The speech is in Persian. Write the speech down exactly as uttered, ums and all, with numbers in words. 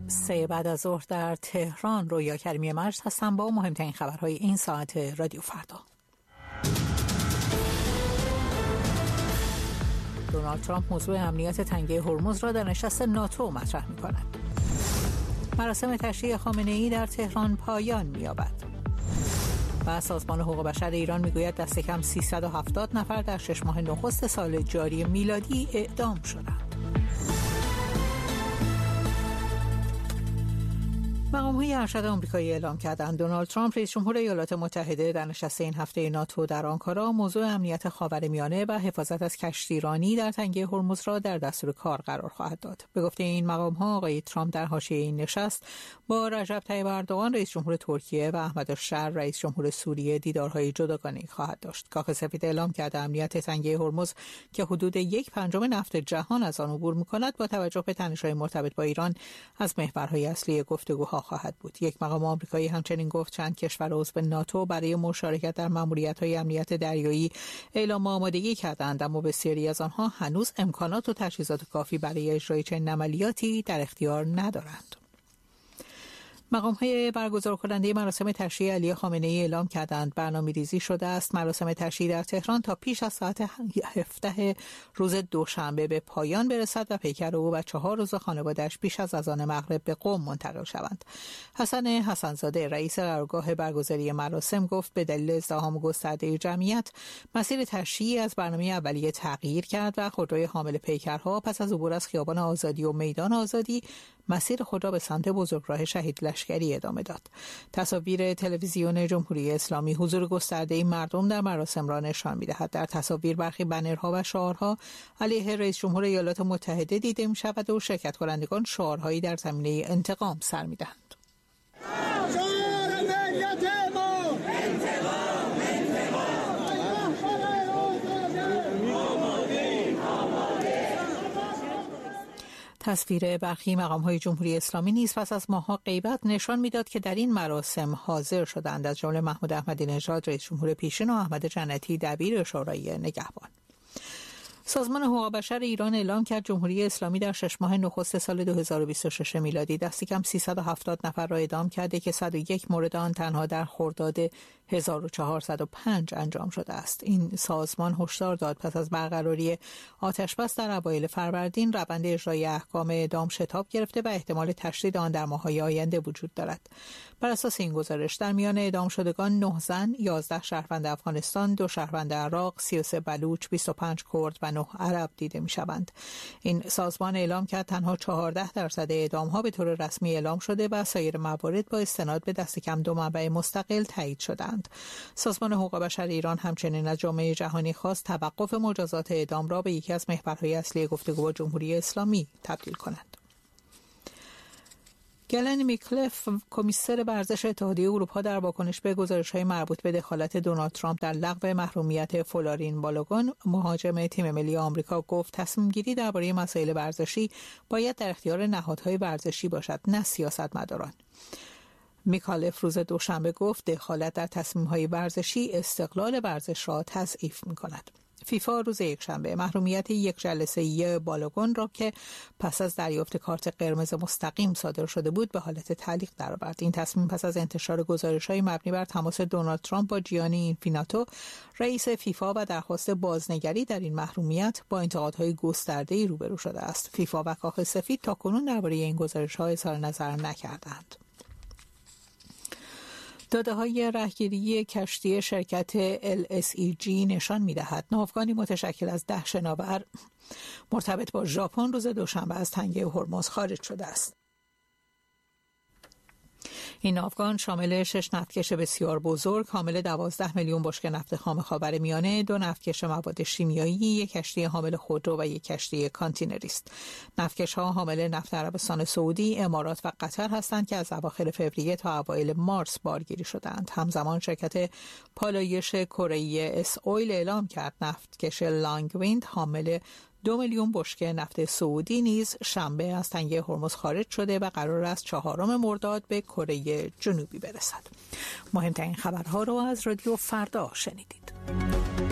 سه بعد از ظهر در تهران. رویا کریمی مرز هستم با مهمترین خبرهای این ساعت رادیو فردا. دونالد ترامپ موضوع امنیت تنگه هرمز را در نشست ناتو مطرح می‌کند. مراسم تشییع خامنه‌ای در تهران پایان می‌یابد. و سازمان حقوق بشر ایران میگوید دست کم سیصد و هفتاد نفر در شش ماه نخست سال جاری میلادی اعدام شدند. مقام‌های ارشد آمریکایی اعلام کردند دونالد ترامپ رئیس جمهور ایالات متحده در نشست این هفته ناتو در آنکارا موضوع امنیت خاورمیانه و حفاظت از کشتیرانی در تنگه هرمز را در دستور کار قرار خواهد داد. به گفته این مقام‌ها آقای ترامپ در حاشیه این نشست با رجب طیب اردوغان رئیس جمهور ترکیه و احمد الشر رئیس جمهور سوریه دیدارهای جداگانه خواهد داشت. کاخ سفید اعلام کرده امنیت تنگه هرمز که حدود یک پنجم نفت جهان از آن عبور می‌کند با توجه به تنش‌های مرتبط با ایران از محورهای اصلی گفتگوها خواهد بود. یک مقام آمریکایی همچنین گفت چند کشور عضو ناتو برای مشارکت در ماموریت‌های امنیت دریایی اعلام آمادگی کردند، اما بسیاری از آنها هنوز امکانات و تجهیزات کافی برای اجرای چنین عملیاتی در اختیار ندارند. مقام‌های برگزار کننده مراسم تشییع علی خامنه‌ای اعلام کردند برنامه‌ریزی شده است مراسم تشییع در تهران تا پیش از ساعت هفده روز دوشنبه به پایان برسد و پیکر او و چهار روز خانواده‌اش پیش از اذان مغرب به قم منتقل شوند. حسن حسن‌زاده رئیس قرارگاه برگزاری مراسم گفت به دلیل ازدحام گسترده جمعیت مسیر تشییع از برنامه اولیه تغییر کرد و خودروی حامل پیکرها پس از عبور از خیابان آزادی و میدان آزادی مسیر خود را به سمت بزرگراه شهید لشکری ادامه داد. تصاویر تلویزیون جمهوری اسلامی حضور گسترده مردم در مراسم را نشان می‌دهد. در تصاویر برخی بنرها و شعارها علیه رئیس جمهور ایالات متحده دیده می‌شود و شرکت کنندگان شعارهایی در زمینه انتقام سر می‌دهند. تصویر برخی مقام‌های جمهوری اسلامی نیز پس از ماه‌ها غیبت نشان می‌داد که در این مراسم حاضر شدند، از جمله محمود احمدی نژاد رئیس جمهور پیشین و احمد جنتی دبیر شورای نگهبان. سازمان حقوق بشر ایران اعلام کرد جمهوری اسلامی در شش ماه نخست سال دو هزار و بیست و شش میلادی دست کم سیصد و هفتاد نفر را اعدام کرده که صد و یک مورد آن تنها در خرداد هزار و چهارصد و پنج انجام شده است. این سازمان هشدار داد پس از برقراری آتش‌بس در اوایل فروردین روند اجرای احکام اعدام شتاب گرفته و احتمال تشدید آن در ماه‌های آینده وجود دارد. بر اساس این گزارش در میان اعدام شدگان نه زن، یازده شهروند افغانستان، دو شهروند عراق، سی و سه بلوچ، بیست و پنج کرد و نه عرب دیده می‌شوند. این سازمان اعلام کرد تنها چهارده درصد اعدام‌ها به طور رسمی اعلام شده و سایر موارد با استناد به دست کم دو منبع مستقل تایید شدند. سازمان حقوق بشر ایران همچنین از جامعه جهانی خواست توقف مجازات اعدام را به یکی از محورهای اصلی گفتگو با جمهوری اسلامی تبدیل کنند. گلن میکلف، کمیسر ورزش اتحادیه اروپا، در واکنش به گزارش‌های مربوط به دخالت دونالد ترامپ در لغو محرومیت فلورین بالوگون، مهاجم تیم ملی آمریکا، گفت تصمیم‌گیری درباره مسائل ورزشی باید در اختیار نهادهای ورزشی باشد، نه سیاستمداران. میکالف روز دوشنبه گفت دخالت در تصمیم‌های ورزشی استقلال ورزش را تضعیف می‌کند. فیفا روز یکشنبه محرومیت یک جلسه‌ای بالوگون را که پس از دریافت کارت قرمز مستقیم صادر شده بود به حالت تعلیق درآورد. این تصمیم پس از انتشار گزارش‌های مبنی بر تماس دونالد ترامپ با جیانی اینفیناتو رئیس فیفا و درخواست بازنگری در این محرومیت با انتقادهای گسترده‌ای روبرو شده است. فیفا و کاخ سفید تاکنون درباره این گزارش‌ها اظهار نظر نکردند. داده‌های رهگیری کشتی شرکت ال اس ای جی نشان می‌دهد ناوگانی متشکل از ده شناور مرتبط با ژاپن روز دوشنبه از تنگه هرمز خارج شده است. این ناوگان شامل شش نفتکش بسیار بزرگ حامل دوازده میلیون بشکه نفت خام خاورمیانه، دو نفتکش مواد شیمیایی، یک کشتی حامل خودرو و یک کشتی کانتینری است. نفتکش‌ها حامل نفت عربستان سعودی، امارات و قطر هستند که از اواخر فوریه تا اوایل مارس بارگیری شدند. همزمان شرکت پالایش کره‌ای اس اویل اعلام کرد نفتکش لانگویند حامل دو میلیون بشکه نفت سعودی نیز شنبه از تنگه هرمز خارج شده و قرار است چهارم مرداد به کره جنوبی برسد. مهمترین خبرها رو از رادیو فردا شنیدید.